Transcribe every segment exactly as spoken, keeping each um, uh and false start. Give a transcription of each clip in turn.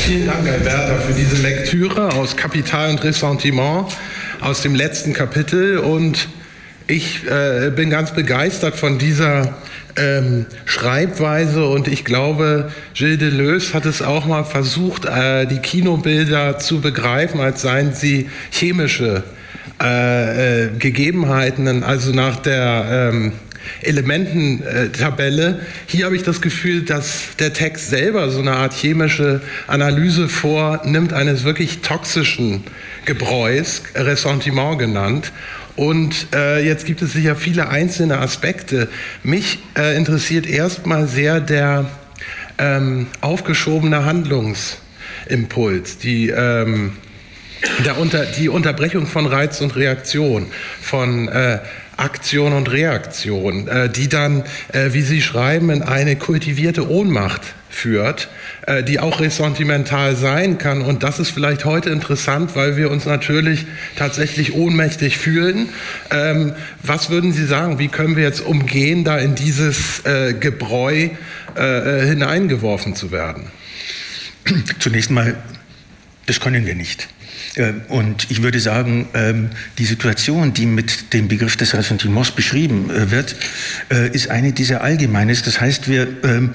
Vielen Dank, Herr Werther, für diese Lektüre aus Kapital und Ressentiment aus dem letzten Kapitel. Und ich äh, bin ganz begeistert von dieser ähm, Schreibweise, und ich glaube, Gilles Deleuze hat es auch mal versucht, äh, die Kinobilder zu begreifen, als seien sie chemische äh, äh, Gegebenheiten, also nach der ähm, Elemententabelle. Hier habe ich das Gefühl, dass der Text selber so eine Art chemische Analyse vornimmt eines wirklich toxischen Gebräus, Ressentiment genannt. Und äh, jetzt gibt es sicher viele einzelne Aspekte. Mich äh, interessiert erstmal sehr der ähm, aufgeschobene Handlungsimpuls, die, ähm, der unter, die Unterbrechung von Reiz und Reaktion, von äh, Aktion und Reaktion, äh, die dann, äh, wie Sie schreiben, in eine kultivierte Ohnmacht führt, äh, die auch ressentimental sein kann. Und das ist vielleicht heute interessant, weil wir uns natürlich tatsächlich ohnmächtig fühlen. Ähm, was würden Sie sagen, wie können wir jetzt umgehen, da in dieses äh, Gebräu äh, hineingeworfen zu werden? Zunächst mal, das können wir nicht. Und ich würde sagen, die Situation, die mit dem Begriff des Ressentiments beschrieben wird, ist eine, die sehr allgemein ist. Das heißt, wir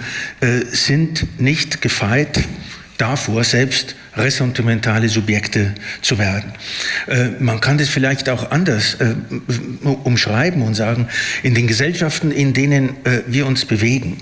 sind nicht gefeit davor, selbst ressentimentale Subjekte zu werden. Man kann das vielleicht auch anders umschreiben und sagen, in den Gesellschaften, in denen wir uns bewegen,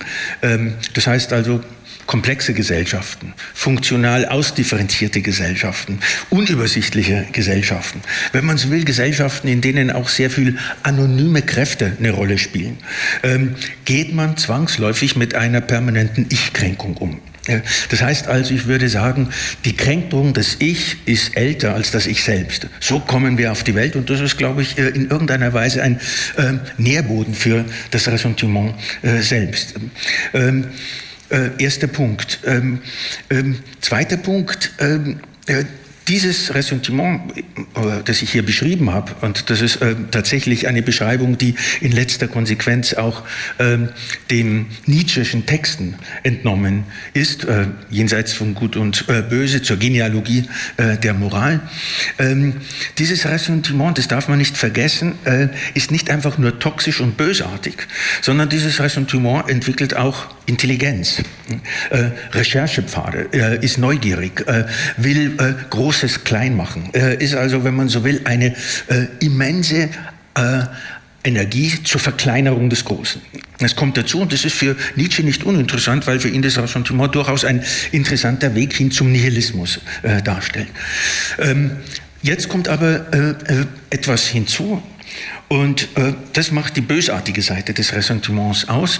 das heißt also, komplexe Gesellschaften, funktional ausdifferenzierte Gesellschaften, unübersichtliche Gesellschaften. Wenn man so will, Gesellschaften, in denen auch sehr viel anonyme Kräfte eine Rolle spielen, ähm, geht man zwangsläufig mit einer permanenten Ich-Kränkung um. Das heißt also, ich würde sagen, die Kränkung des Ich ist älter als das Ich selbst. So kommen wir auf die Welt, und das ist, glaube ich, in irgendeiner Weise ein äh, Nährboden für das Ressentiment äh, selbst. Ähm, Äh, erster Punkt. Ähm, ähm, zweiter Punkt. Ähm, äh, Dieses Ressentiment, äh, das ich hier beschrieben habe, und das ist äh, tatsächlich eine Beschreibung, die in letzter Konsequenz auch äh, den Nietzscheschen Texten entnommen ist, äh, jenseits von Gut und äh, Böse, zur Genealogie äh, der Moral. Ähm, dieses Ressentiment, das darf man nicht vergessen, äh, ist nicht einfach nur toxisch und bösartig, sondern dieses Ressentiment entwickelt auch Intelligenz, äh, Recherchepfade, äh, ist neugierig, äh, will äh, Großes klein machen, äh, ist also, wenn man so will, eine äh, immense äh, Energie zur Verkleinerung des Großen. Das kommt dazu, und das ist für Nietzsche nicht uninteressant, weil für ihn das Ressentiment durchaus ein interessanter Weg hin zum Nihilismus äh, darstellt. Ähm, jetzt kommt aber äh, äh, etwas hinzu, und äh, das macht die bösartige Seite des Ressentiments aus,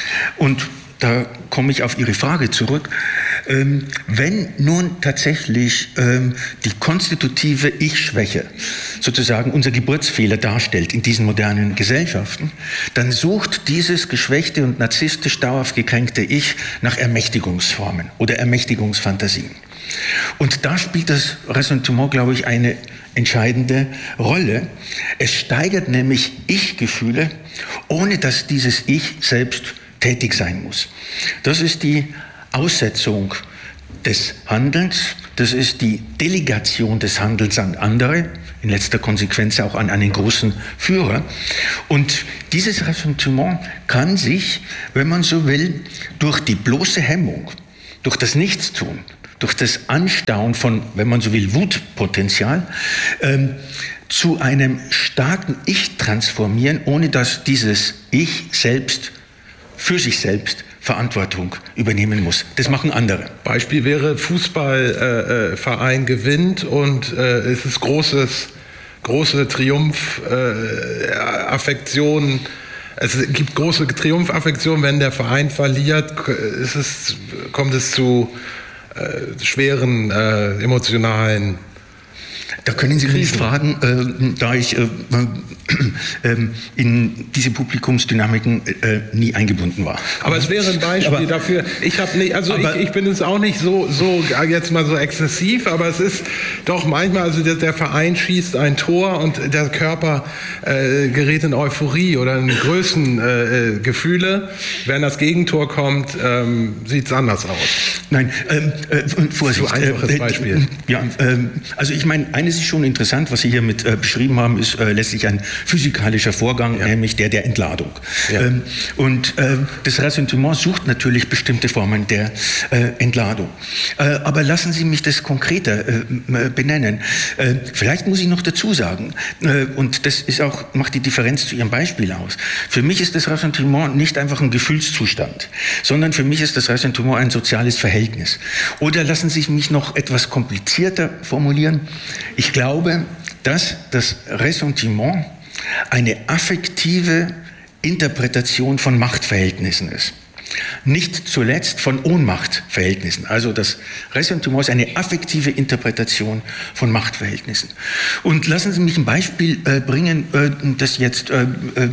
und da komme ich auf Ihre Frage zurück. Ähm, wenn nun tatsächlich ähm, die konstitutive Ich-Schwäche sozusagen unser Geburtsfehler darstellt in diesen modernen Gesellschaften, dann sucht dieses geschwächte und narzisstisch dauerhaft gekränkte Ich nach Ermächtigungsformen oder Ermächtigungsfantasien. Und da spielt das Ressentiment, glaube ich, eine entscheidende Rolle. Es steigert nämlich Ich-Gefühle, ohne dass dieses Ich selbst tätig sein muss. Das ist die Aussetzung des Handelns, das ist die Delegation des Handelns an andere, in letzter Konsequenz auch an einen großen Führer. Und dieses Ressentiment kann sich, wenn man so will, durch die bloße Hemmung, durch das Nichtstun, durch das Anstauen von, wenn man so will, Wutpotenzial, ähm, zu einem starken Ich transformieren, ohne dass dieses Ich selbst für sich selbst Verantwortung übernehmen muss. Das machen andere. Beispiel wäre, Fußballverein äh, gewinnt und äh, es ist großes, große Triumphaffektion. Äh, es gibt große Triumphaffektion, wenn der Verein verliert, ist es, kommt es zu äh, schweren äh, emotionalen Da können Sie mich fragen, äh, da ich äh, äh, in diese Publikumsdynamiken äh, nie eingebunden war. Aber es wäre ein Beispiel aber, dafür. Ich habe nicht, also aber, ich, ich bin jetzt auch nicht so, so jetzt mal so exzessiv, aber es ist doch manchmal, also der, der Verein schießt ein Tor und der Körper äh, gerät in Euphorie oder in Größengefühle. Äh, Wenn das Gegentor kommt, ähm, sieht es anders aus. Nein, ähm, äh, Vorsicht. So ein einfaches äh, Beispiel. Ja, äh, also ich meine, eines ist schon interessant, was Sie hier mit äh, beschrieben haben, ist äh, letztlich ein physikalischer Vorgang, ja. nämlich der der Entladung. Ja. Ähm, und äh, das Ressentiment sucht natürlich bestimmte Formen der äh, Entladung. Äh, aber lassen Sie mich das konkreter äh, benennen. Äh, vielleicht muss ich noch dazu sagen, äh, und das ist auch, macht die Differenz zu Ihrem Beispiel aus. Für mich ist das Ressentiment nicht einfach ein Gefühlszustand, sondern für mich ist das Ressentiment ein soziales Verhältnis. Oder lassen Sie mich noch etwas komplizierter formulieren. Ich glaube, dass das Ressentiment eine affektive Interpretation von Machtverhältnissen ist. Nicht zuletzt von Ohnmachtverhältnissen. Also das Ressentiment ist eine affektive Interpretation von Machtverhältnissen. Und lassen Sie mich ein Beispiel äh, bringen, äh, das jetzt äh, äh,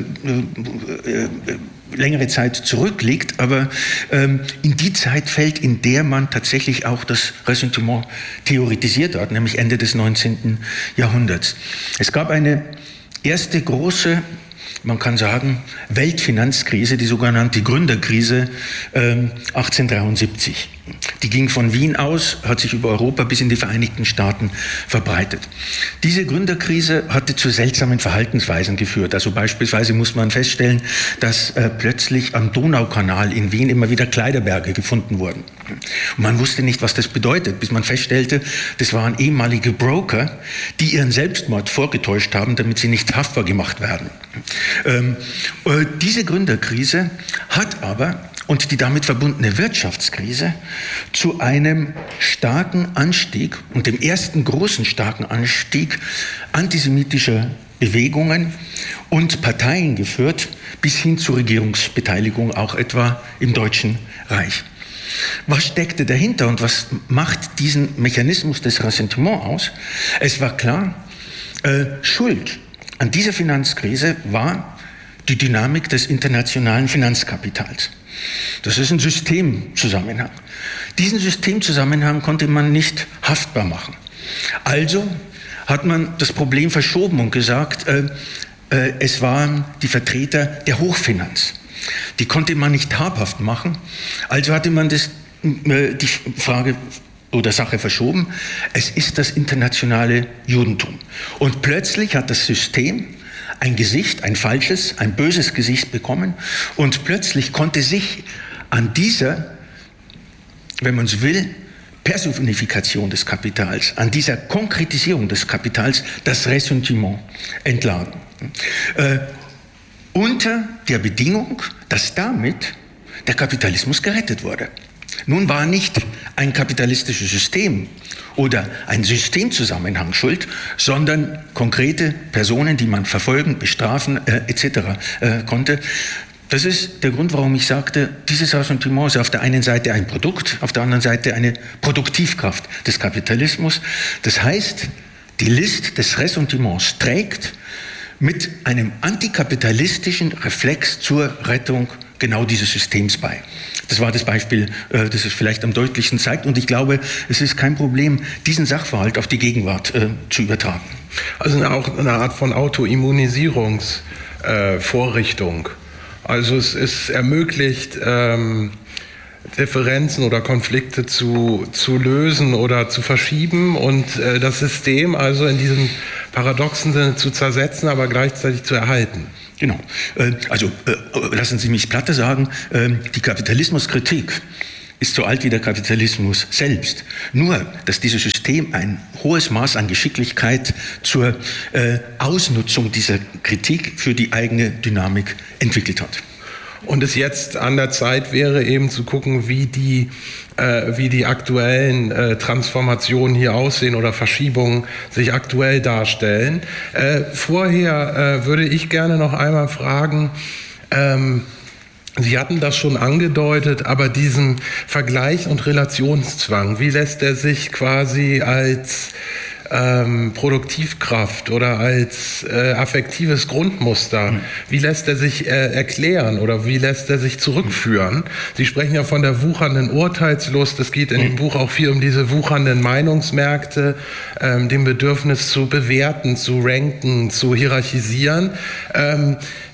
äh, längere Zeit zurückliegt, aber ähm, in die Zeit fällt, in der man tatsächlich auch das Ressentiment theoretisiert hat, nämlich Ende des neunzehnten Jahrhunderts. Es gab eine erste große, man kann sagen, Weltfinanzkrise, die sogenannte Gründerkrise äh, achtzehnhundertdreiundsiebzig. Die ging von Wien aus, hat sich über Europa bis in die Vereinigten Staaten verbreitet. Diese Gründerkrise hatte zu seltsamen Verhaltensweisen geführt. Also beispielsweise muss man feststellen, dass äh, plötzlich am Donaukanal in Wien immer wieder Kleiderberge gefunden wurden. Und man wusste nicht, was das bedeutet, bis man feststellte, das waren ehemalige Broker, die ihren Selbstmord vorgetäuscht haben, damit sie nicht haftbar gemacht werden. Ähm, äh, diese Gründerkrise hat aber und die damit verbundene Wirtschaftskrise zu einem starken Anstieg und dem ersten großen starken Anstieg antisemitischer Bewegungen und Parteien geführt, bis hin zur Regierungsbeteiligung, auch etwa im Deutschen Reich. Was steckte dahinter und was macht diesen Mechanismus des Ressentiments aus? Es war klar, äh, Schuld an dieser Finanzkrise war die Dynamik des internationalen Finanzkapitals. Das ist ein Systemzusammenhang. Diesen Systemzusammenhang konnte man nicht haftbar machen. Also hat man das Problem verschoben und gesagt, äh, äh, es waren die Vertreter der Hochfinanz. Die konnte man nicht habhaft machen. Also hatte man das, äh, die Frage oder Sache verschoben. Es ist das internationale Judentum. Und plötzlich hat das System ein Gesicht, ein falsches, ein böses Gesicht bekommen und plötzlich konnte sich an dieser, wenn man so will, Personifikation des Kapitals, an dieser Konkretisierung des Kapitals das Ressentiment entladen. Äh, unter der Bedingung, dass damit der Kapitalismus gerettet wurde. Nun war nicht ein kapitalistisches System oder ein Systemzusammenhang schuld, sondern konkrete Personen, die man verfolgen, bestrafen äh, et cetera äh, konnte. Das ist der Grund, warum ich sagte, dieses Ressentiment ist auf der einen Seite ein Produkt, auf der anderen Seite eine Produktivkraft des Kapitalismus. Das heißt, die List des Ressentiments trägt mit einem antikapitalistischen Reflex zur Rettung genau dieses Systems bei. Das war das Beispiel, das es vielleicht am deutlichsten zeigt. Und ich glaube, es ist kein Problem, diesen Sachverhalt auf die Gegenwart äh, zu übertragen. Also auch eine Art von Autoimmunisierungsvorrichtung. Äh, also es ist ermöglicht, ähm, Differenzen oder Konflikte zu, zu lösen oder zu verschieben und äh, das System also in diesem paradoxen Sinne zu zersetzen, aber gleichzeitig zu erhalten. Genau. Also lassen Sie mich platte sagen, die Kapitalismuskritik ist so alt wie der Kapitalismus selbst. Nur, dass dieses System ein hohes Maß an Geschicklichkeit zur Ausnutzung dieser Kritik für die eigene Dynamik entwickelt hat. Und es jetzt an der Zeit wäre, eben zu gucken, wie die, äh, wie die aktuellen äh, Transformationen hier aussehen oder Verschiebungen sich aktuell darstellen. Äh, vorher äh, würde ich gerne noch einmal fragen, ähm, Sie hatten das schon angedeutet, aber diesen Vergleichs- und Relationszwang, wie lässt er sich quasi als ähm, Produktivkraft oder als äh, affektives Grundmuster? Mhm. Wie lässt er sich äh, erklären oder wie lässt er sich zurückführen? Sie sprechen ja von der wuchernden Urteilslust. Es geht in dem Buch auch viel um diese wuchernden Meinungsmärkte, ähm, dem Bedürfnis zu bewerten, zu ranken, zu hierarchisieren. Ähm,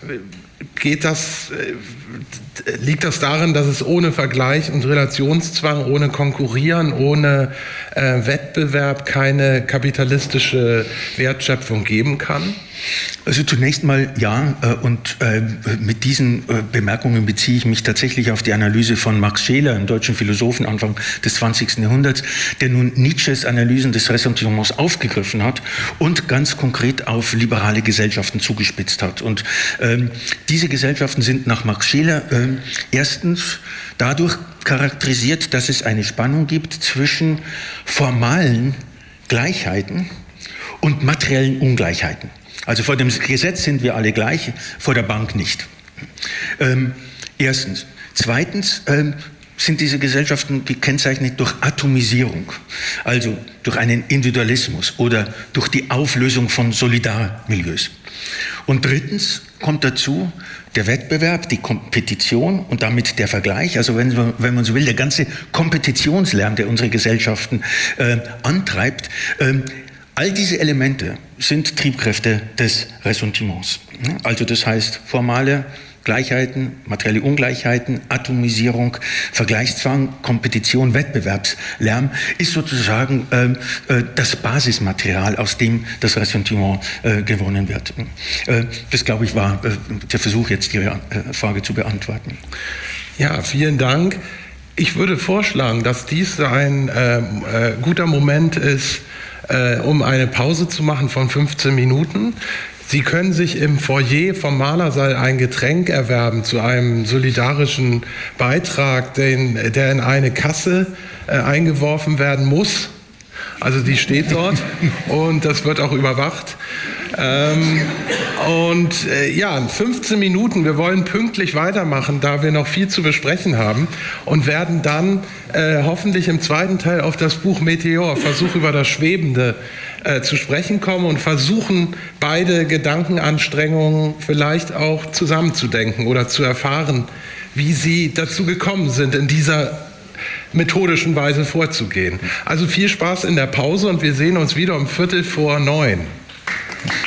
geht das... Äh, Liegt das darin, dass es ohne Vergleich und Relationszwang, ohne Konkurrieren, ohne äh, Wettbewerb keine kapitalistische Wertschöpfung geben kann? Also zunächst mal ja, äh, und äh, mit diesen äh, Bemerkungen beziehe ich mich tatsächlich auf die Analyse von Max Scheler, einem deutschen Philosophen Anfang des zwanzigsten Jahrhunderts, der nun Nietzsches Analysen des Ressentiments aufgegriffen hat und ganz konkret auf liberale Gesellschaften zugespitzt hat. Und ähm, diese Gesellschaften sind nach Max Scheler äh, erstens dadurch charakterisiert, dass es eine Spannung gibt zwischen formalen Gleichheiten und materiellen Ungleichheiten. Also vor dem Gesetz sind wir alle gleich, vor der Bank nicht. Ähm, erstens. Zweitens ähm, sind diese Gesellschaften gekennzeichnet durch Atomisierung, also durch einen Individualismus oder durch die Auflösung von Solidarmilieus. Und drittens kommt dazu der Wettbewerb, die Kompetition und damit der Vergleich, also wenn, wenn man so will, der ganze Kompetitionslärm, der unsere Gesellschaften äh, antreibt. Ähm, all diese Elemente sind Triebkräfte des Ressentiments. Also das heißt formale Gleichheiten, materielle Ungleichheiten, Atomisierung, Vergleichszwang, Kompetition, Wettbewerbslärm ist sozusagen äh, das Basismaterial, aus dem das Ressentiment äh, gewonnen wird. Äh, das, glaube ich, war äh, der Versuch, jetzt Ihre äh, Frage zu beantworten. Ja, vielen Dank. Ich würde vorschlagen, dass dies ein äh, äh, guter Moment ist, äh, um eine Pause zu machen von fünfzehn Minuten. Sie können sich im Foyer vom Malersaal ein Getränk erwerben zu einem solidarischen Beitrag, den, der in eine Kasse äh, eingeworfen werden muss. Also die steht dort und das wird auch überwacht. Ähm, und äh, ja, fünfzehn Minuten, wir wollen pünktlich weitermachen, da wir noch viel zu besprechen haben und werden dann äh, hoffentlich im zweiten Teil auf das Buch Meteor, Versuch über das Schwebende, äh, zu sprechen kommen und versuchen, beide Gedankenanstrengungen vielleicht auch zusammenzudenken oder zu erfahren, wie sie dazu gekommen sind, in dieser methodischen Weise vorzugehen. Also viel Spaß in der Pause und wir sehen uns wieder um Viertel vor neun.